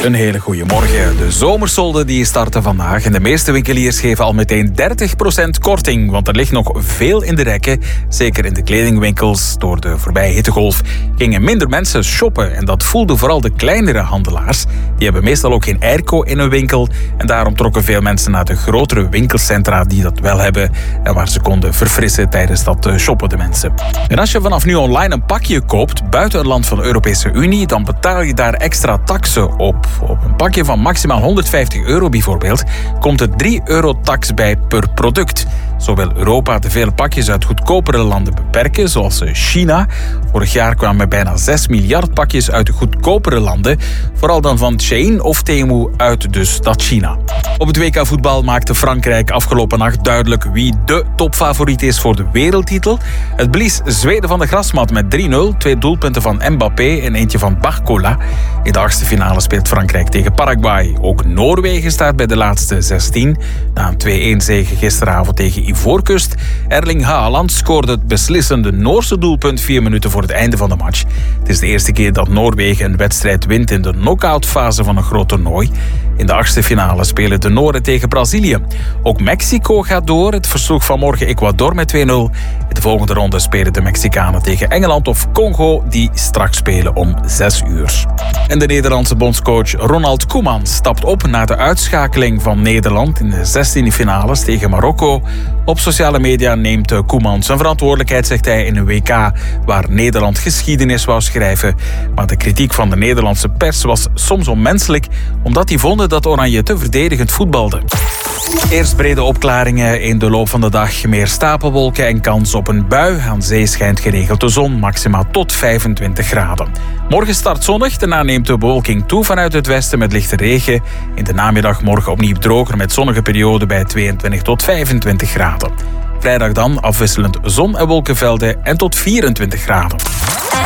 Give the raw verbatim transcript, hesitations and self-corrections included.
Een hele goede morgen. De zomersolden die starten vandaag en de meeste winkeliers geven al meteen dertig procent korting, want er ligt nog veel in de rekken. Zeker in de kledingwinkels. Door de voorbije hittegolf gingen minder mensen shoppen en dat voelden vooral de kleinere handelaars. Die hebben meestal ook geen airco in hun winkel en daarom trokken veel mensen naar de grotere winkelcentra die dat wel hebben en waar ze konden verfrissen tijdens dat shoppen de mensen. En als je vanaf nu online een pakje koopt buiten een land van de Europese Unie, dan betaal je daar extra taksen op. Op een pakje van maximaal honderdvijftig euro bijvoorbeeld komt er drie euro tax bij per product. Zo wil Europa de vele pakjes uit goedkopere landen beperken, zoals China. Vorig jaar kwamen bijna zes miljard pakjes uit de goedkopere landen, vooral dan van Shein of Temu uit dus dat China. Op het W K voetbal maakte Frankrijk afgelopen nacht duidelijk wie de topfavoriet is voor de wereldtitel. Het blies Zweden van de grasmat met drie nul, twee doelpunten van Mbappé en eentje van Barcola. In de achtste finale speelt Frankrijk tegen Paraguay. Ook Noorwegen staat bij de laatste zestien. Na een twee-een zege gisteravond tegen Ivoorkust. Erling Haaland scoorde het beslissende Noorse doelpunt vier minuten voor het einde van de match. Het is de eerste keer dat Noorwegen een wedstrijd wint in de knock-outfase van een groot toernooi. In de achtste finale spelen de Nooren tegen Brazilië. Ook Mexico gaat door. Het versloeg vanmorgen Ecuador met twee nul. In de volgende ronde spelen de Mexicanen tegen Engeland of Congo, die straks spelen om zes uur. En de Nederlandse bondscoach Ronald Koeman stapt op na de uitschakeling van Nederland in de zestiende finales tegen Marokko. Op sociale media neemt Koeman zijn verantwoordelijkheid, zegt hij, in een W K waar Nederland geschiedenis wou schrijven. Maar de kritiek van de Nederlandse pers was soms onmenselijk, omdat die vonden dat Oranje te verdedigend voetbalde. Eerst brede opklaringen in de loop van de dag. Meer stapelwolken en kans op een bui. Aan zee schijnt geregeld de zon, maximaal tot vijfentwintig graden. Morgen start zonnig, daarna neemt de bewolking toe vanuit het westen met lichte regen. In de namiddag morgen opnieuw droger met zonnige perioden bij tweeëntwintig tot vijfentwintig graden. Vrijdag dan afwisselend zon- en wolkenvelden en tot vierentwintig graden.